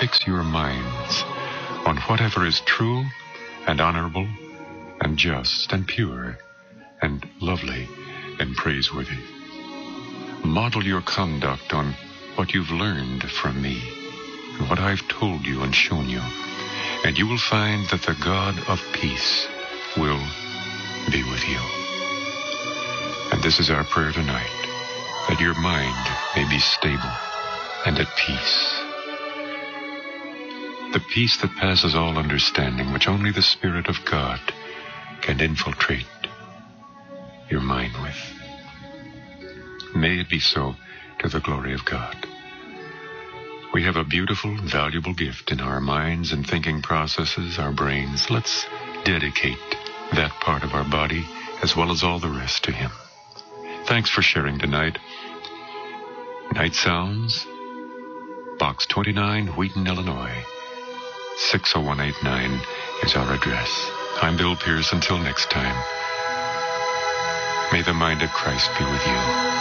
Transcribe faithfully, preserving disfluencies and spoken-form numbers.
fix your minds on whatever is true and honorable and just and pure and lovely and praiseworthy. Model your conduct on what you've learned from me and what I've told you and shown you, and you will find that the God of peace will be with you. And this is our prayer tonight, that your mind may be stable and at peace. The peace that passes all understanding, which only the Spirit of God can infiltrate your mind with. May it be so, to the glory of God. We have a beautiful, valuable gift in our minds and thinking processes, our brains. Let's dedicate that part of our body, as well as all the rest, to Him. Thanks for sharing tonight. Night Sounds, Box twenty-nine, Wheaton, Illinois. six oh one eight nine is our address. I'm Bill Pierce. Until next time, may the mind of Christ be with you.